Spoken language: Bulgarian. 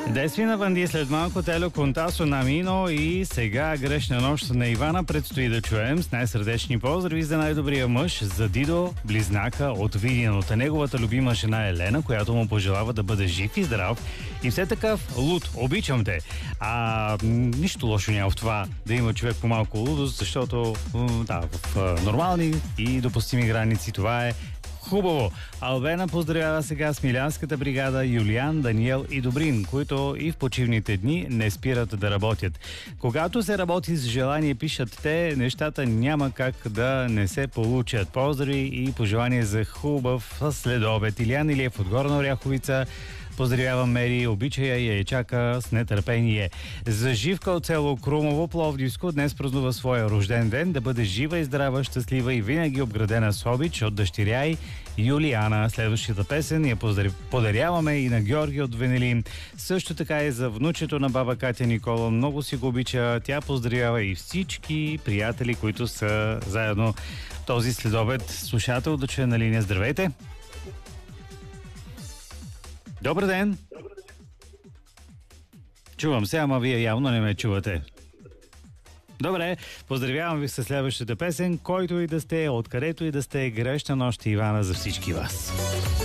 Десвина Ванди след малко Тело Контасо на Мино и сега грешна нощ на Ивана предстои да чуем с най-сърдечни поздрави за най-добрия мъж, за Дидо, близнака от Видин, от неговата любима жена Елена, която му пожелава да бъде жив и здрав и все такъв луд. Обичам те. Нищо лошо няма в това да има човек по малко лудост, защото в нормални и допустими граници това е хубаво. Албена поздравява сега Смилянската бригада Юлиан, Даниел и Добрин, които и в почивните дни не спират да работят. Когато се работи с желание, пишат те, нещата няма как да не се получат. Поздрави и пожелания за хубав следобед. Илиян Илиев от Горна Оряховица поздравява Мери, обича я и я чака с нетърпение. За Живка от село Крумово, Пловдивско, днес празнува своя рожден ден, да бъде жива и здрава, щастлива и винаги обградена с обич от дъщеря й Юлиана. Следващата песен я подаряваме и на Георги от Венелин. Също така и за внучето на баба Катя Никола. Много си го обича. Тя поздравява и всички приятели, които са заедно този следобед. Слушател да чуе на линия. Здравейте! Добър ден! Чувам се, ама вие явно не ме чувате. Добре, поздравявам ви със следващата песен, който и да сте, откъдето и да сте, грешна нощ Ивана за всички вас.